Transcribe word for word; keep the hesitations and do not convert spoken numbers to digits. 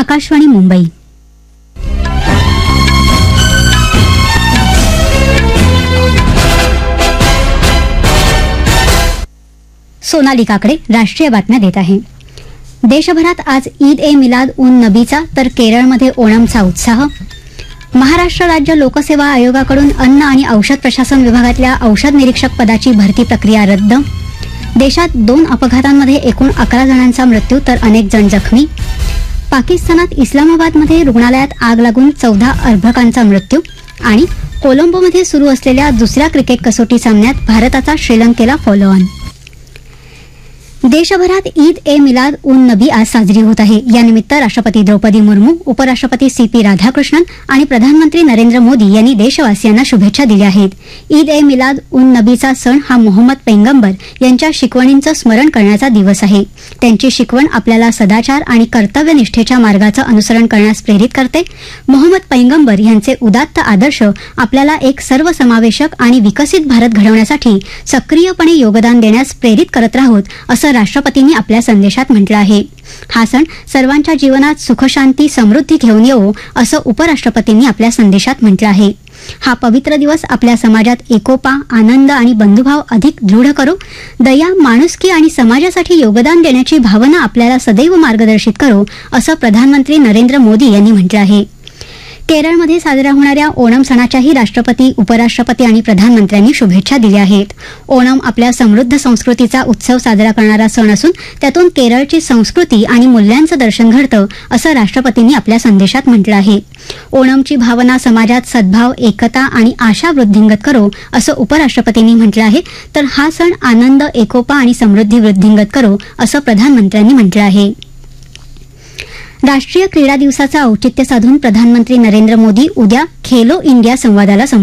आकाशवाणी मुंबई. सोनाली काकडे राष्ट्रीय बातम्या देत आहे. देशभरात आज ईद ए मिलाद उन नबीचा तर केरळमध्ये ओणमचा उत्साह. महाराष्ट्र राज्य लोकसेवा आयोगाकडून अन्न आणि औषध प्रशासन विभागातल्या औषध निरीक्षक पदाची भरती प्रक्रिया रद्द. देशात दोन अपघातांमध्ये एकूण अकरा जणांचा मृत्यू तर अनेक जण जखमी. पाकिस्तानात इस्लामाबादमध्ये रुग्णालयात आग लागून चौदा अर्भकांचा मृत्यू. आणि कोलंबोमध्ये सुरू असलेल्या दुसऱ्या क्रिकेट कसोटी सामन्यात भारताचा श्रीलंकेला फॉलो ऑन. देशभरात ईद ए मिलाद उन नबी आज साजरी होत आहे. यानिमित्त राष्ट्रपती द्रौपदी मुर्मू, उपराष्ट्रपती सी पी राधाकृष्णन आणि प्रधानमंत्री नरेंद्र मोदी यांनी देशवासियांना शुभेच्छा दिल्या आहेत. ईद ए मिलाद उन नबीचा सण हा मोहम्मद पैगंबर यांच्या शिकवणींचं स्मरण करण्याचा दिवस आहे. त्यांची शिकवण आपल्याला सदाचार आणि कर्तव्यनिष्ठेच्या मार्गाचं अनुसरण करण्यास प्रेरित करते. मोहम्मद पैगंबर यांचे उदात्त आदर्श आपल्याला एक सर्वसमावेशक आणि विकसित भारत घडवण्यासाठी सक्रियपणे योगदान देण्यास प्रेरित करत राहोत, असं राष्ट्रपतींनी आपल्या संदेशात म्हटलं आहे. हा सण सर्वांच्या जीवनात सुखशांती समृद्धी घेऊन येवो, असं उपराष्ट्रपतींनी आपल्या संदेशात म्हटलं आहे. हा पवित्र दिवस आपल्या समाजात एकोपा, आनंद आणि बंधुभाव अधिक दृढ करो, दया, माणुसकी आणि समाजासाठी योगदान देण्याची भावना आपल्याला सदैव मार्गदर्शित करो, असं प्रधानमंत्री नरेंद्र मोदी यांनी म्हटलं आहे. केरळमध्ये साजऱ्या होणाऱ्या ओणम सणाच्याही राष्ट्रपती, उपराष्ट्रपती आणि प्रधानमंत्र्यांनी शुभेच्छा दिल्या आहेत. ओणम आपल्या समृद्ध संस्कृतीचा उत्सव साजरा करणारा सण असून त्यातून केरळची संस्कृती आणि मूल्यांचं दर्शन घडतं, असं राष्ट्रपतींनी आपल्या संदेशात म्हटलं आहे. ओणमची भावना समाजात सद्भाव, एकता आणि आशा वृद्धिंगत करो, असं उपराष्ट्रपतींनी म्हटलं आहे. तर हा सण आनंद, एकोपा आणि समृद्धी वृद्धिंगत करो, असं प्रधानमंत्र्यांनी म्हटलं आहे. राष्ट्रीय क्रीडा दिवसाचं औचित्य साधून प्रधानमंत्री नरेंद्र मोदी उद्या खेलो इंडिया संवादाला